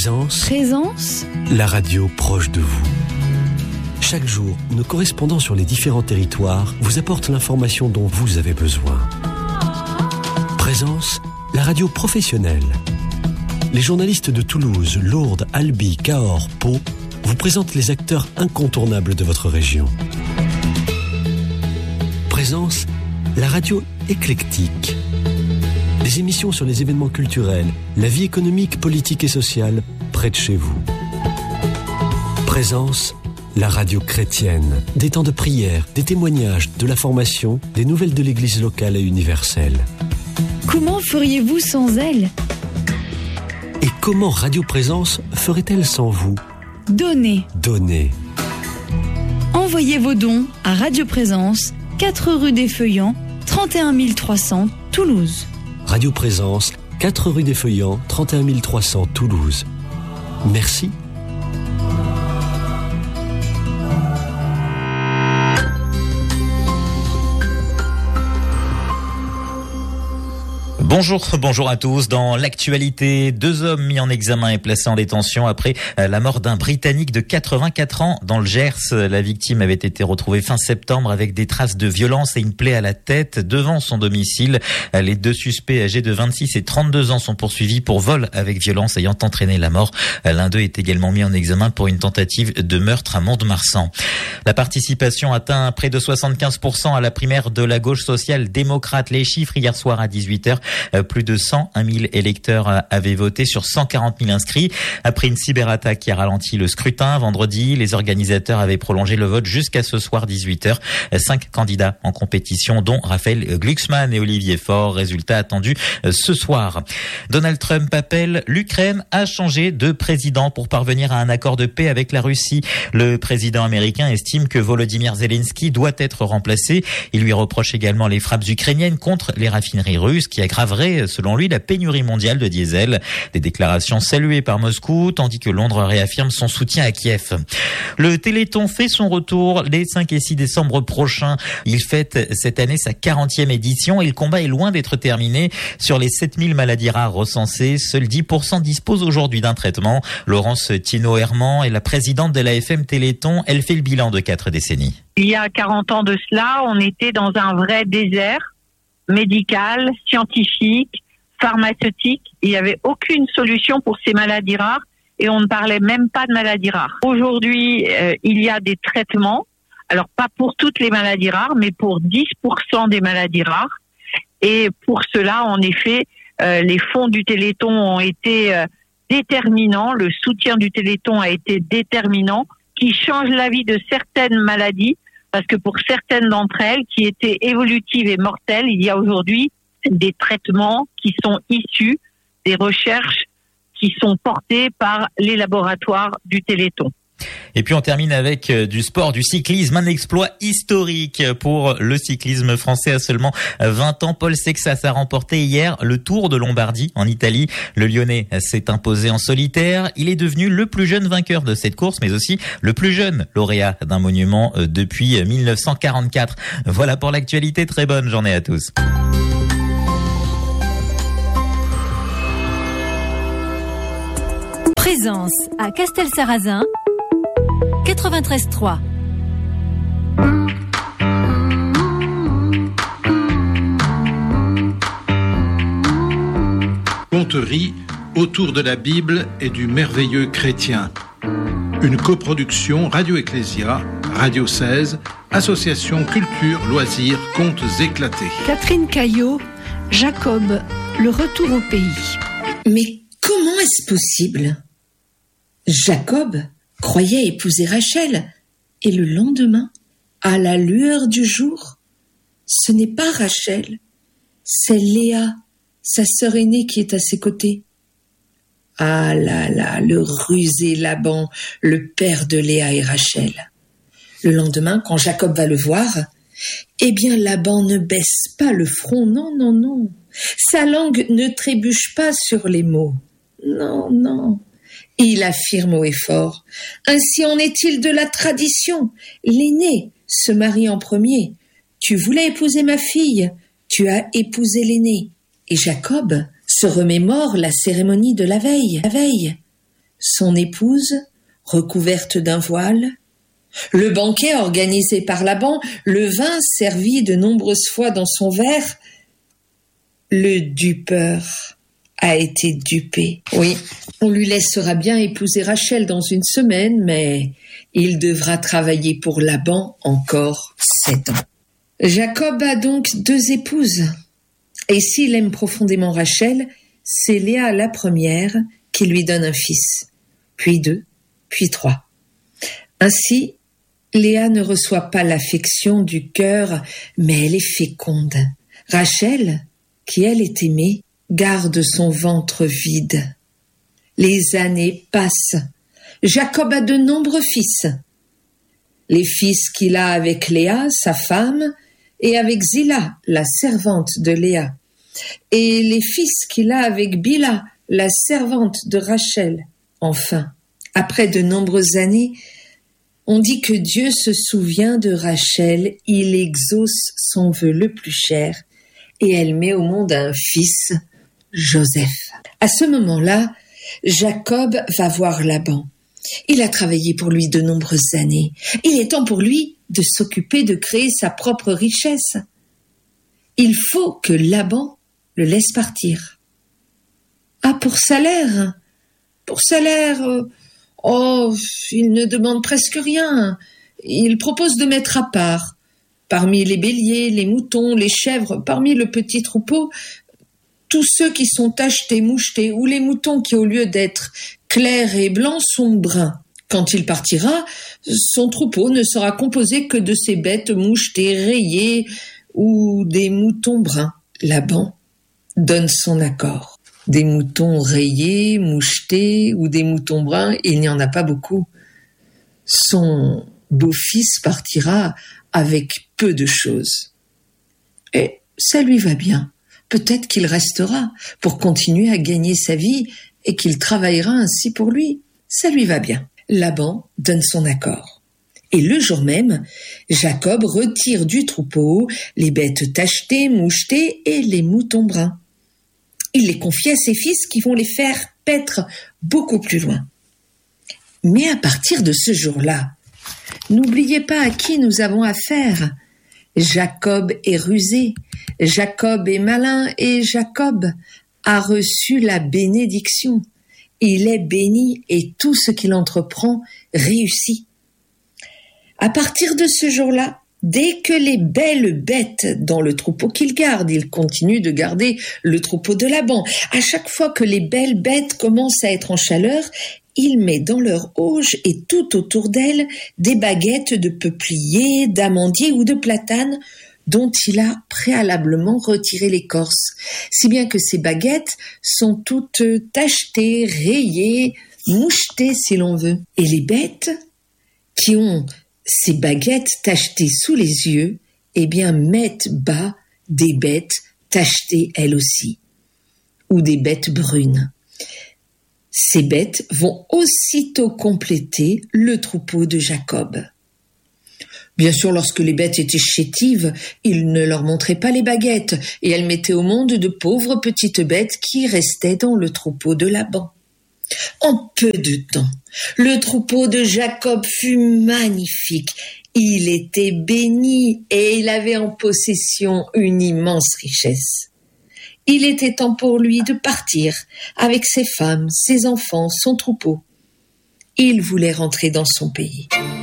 Présence, la radio proche de vous. Chaque jour, nos correspondants sur les différents territoires vous apportent l'information dont vous avez besoin. Présence, la radio professionnelle. Les journalistes de Toulouse, Lourdes, Albi, Cahors, Pau vous présentent les acteurs incontournables de votre région. Présence, la radio éclectique. Des émissions sur les événements culturels, la vie économique, politique et sociale, près de chez vous. Présence, la radio chrétienne. Des temps de prière, des témoignages, de la formation, des nouvelles de l'église locale et universelle. Comment feriez-vous sans elle ? Et comment Radio Présence ferait-elle sans vous ? Donnez. Envoyez vos dons à Radio Présence, 4 rue des Feuillants, 31 300, Toulouse. Radio Présence, 4 rue des Feuillants, 31 300, Toulouse. Merci. Bonjour à tous. Dans l'actualité, 2 hommes mis en examen et placés en détention après la mort d'un Britannique de 84 ans dans le Gers. La victime avait été retrouvée fin septembre avec des traces de violence et une plaie à la tête devant son domicile. Les 2 suspects âgés de 26 et 32 ans sont poursuivis pour vol avec violence ayant entraîné la mort. L'un d'eux est également mis en examen pour une tentative de meurtre à Mont-de-Marsan. La participation atteint près de 75% à la primaire de la gauche social-démocrate. Les chiffres hier soir à 18h. Plus de 101 000 électeurs avaient voté sur 140 000 inscrits. Après une cyberattaque qui a ralenti le scrutin vendredi, les organisateurs avaient prolongé le vote jusqu'à ce soir 18h. 5 candidats en compétition, dont Raphaël Glucksmann et Olivier Faure. Résultat attendu ce soir. Donald Trump appelle l'Ukraine à changer de président pour parvenir à un accord de paix avec la Russie. Le président américain estime que Volodymyr Zelensky doit être remplacé. Il lui reproche également les frappes ukrainiennes contre les raffineries russes qui aggraveraient, selon lui, la pénurie mondiale de diesel. Des déclarations saluées par Moscou, tandis que Londres réaffirme son soutien à Kiev. Le Téléthon fait son retour les 5 et 6 décembre prochains. Il fête cette année sa 40e édition et le combat est loin d'être terminé. Sur les 7000 maladies rares recensées, seuls 10% disposent aujourd'hui d'un traitement. Laurence Thienaud-Herman est la présidente de l'AFM Téléthon. Elle fait le bilan de 4 décennies. Il y a 40 ans de cela, on était dans un vrai désert médical, scientifique, pharmaceutique. Il n'y avait aucune solution pour ces maladies rares et on ne parlait même pas de maladies rares. Aujourd'hui, il y a des traitements, alors pas pour toutes les maladies rares, mais pour 10% des maladies rares. Et pour cela, en effet, les fonds du Téléthon ont été déterminants, le soutien du Téléthon a été déterminant, qui change la vie de certaines maladies. Parce que pour certaines d'entre elles, qui étaient évolutives et mortelles, il y a aujourd'hui des traitements qui sont issus des recherches qui sont portées par les laboratoires du Téléthon. Et puis on termine avec du sport, du cyclisme, un exploit historique pour le cyclisme français à seulement 20 ans. Paul Sexas a remporté hier le Tour de Lombardie en Italie. Le Lyonnais s'est imposé en solitaire. Il est devenu le plus jeune vainqueur de cette course, mais aussi le plus jeune lauréat d'un monument depuis 1944. Voilà pour l'actualité. Très bonne journée à tous. Présence à Castelsarrasin 93.3. Conterie autour de la Bible et du merveilleux chrétien. Une coproduction Radio Ecclésia, Radio 16, Association Culture, Loisirs, Contes éclatés. Catherine Caillot, Jacob, le retour au pays. Mais comment est-ce possible ? Jacob croyait épouser Rachel, et le lendemain, à la lueur du jour, ce n'est pas Rachel, c'est Léa, sa sœur aînée qui est à ses côtés. Ah là là, le rusé Laban, le père de Léa et Rachel. Le lendemain, quand Jacob va le voir, eh bien Laban ne baisse pas le front, non. Sa langue ne trébuche pas sur les mots. Non. Il affirme haut et fort. Ainsi en est-il de la tradition. L'aîné se marie en premier. Tu voulais épouser ma fille, tu as épousé l'aîné. Et Jacob se remémore la cérémonie de la veille. son épouse, recouverte d'un voile, le banquet organisé par Laban, le vin servi de nombreuses fois dans son verre. Le dupeur a été dupé. Oui, on lui laissera bien épouser Rachel dans une semaine, mais il devra travailler pour Laban encore 7 ans. Jacob a donc 2 épouses. Et s'il aime profondément Rachel, c'est Léa la première qui lui donne un fils, puis 2, puis 3. Ainsi, Léa ne reçoit pas l'affection du cœur, mais elle est féconde. Rachel, qui elle est aimée, garde son ventre vide. Les années passent. Jacob a de nombreux fils. Les fils qu'il a avec Léa, sa femme, et avec Zilla, la servante de Léa, et les fils qu'il a avec Bila, la servante de Rachel. Enfin, après de nombreuses années, on dit que Dieu se souvient de Rachel, il exauce son vœu le plus cher, et elle met au monde un fils, Joseph. À ce moment-là, Jacob va voir Laban. Il a travaillé pour lui de nombreuses années. Il est temps pour lui de s'occuper de créer sa propre richesse. Il faut que Laban le laisse partir. Ah, pour salaire, il ne demande presque rien. Il propose de mettre à part, parmi les béliers, les moutons, les chèvres, parmi le petit troupeau, tous ceux qui sont tachetés, mouchetés, ou les moutons qui, au lieu d'être clairs et blancs, sont bruns. Quand il partira, son troupeau ne sera composé que de ces bêtes mouchetées, rayées, ou des moutons bruns. Laban donne son accord. Des moutons rayés, mouchetés, ou des moutons bruns, il n'y en a pas beaucoup. Son beau-fils partira avec peu de choses. Et ça lui va bien. Peut-être qu'il restera pour continuer à gagner sa vie et qu'il travaillera ainsi pour lui. Ça lui va bien. Laban donne son accord. Et le jour même, Jacob retire du troupeau les bêtes tachetées, mouchetées et les moutons bruns. Il les confie à ses fils qui vont les faire paître beaucoup plus loin. Mais à partir de ce jour-là, n'oubliez pas à qui nous avons affaire. Jacob est rusé, Jacob est malin et Jacob a reçu la bénédiction. Il est béni et tout ce qu'il entreprend réussit. À partir de ce jour-là, dès que les belles bêtes dans le troupeau qu'il garde, il continue de garder le troupeau de Laban. À chaque fois que les belles bêtes commencent à être en chaleur, il met dans leur auge et tout autour d'elles des baguettes de peuplier, d'amandier ou de platane dont il a préalablement retiré l'écorce, si bien que ces baguettes sont toutes tachetées, rayées, mouchetées si l'on veut. Et les bêtes qui ont ces baguettes tachetées sous les yeux, eh bien mettent bas des bêtes tachetées elles aussi, ou des bêtes brunes. Ces bêtes vont aussitôt compléter le troupeau de Jacob. Bien sûr, lorsque les bêtes étaient chétives, il ne leur montrait pas les baguettes, et elles mettaient au monde de pauvres petites bêtes qui restaient dans le troupeau de Laban. En peu de temps, le troupeau de Jacob fut magnifique. Il était béni et il avait en possession une immense richesse. Il était temps pour lui de partir avec ses femmes, ses enfants, son troupeau. Il voulait rentrer dans son pays.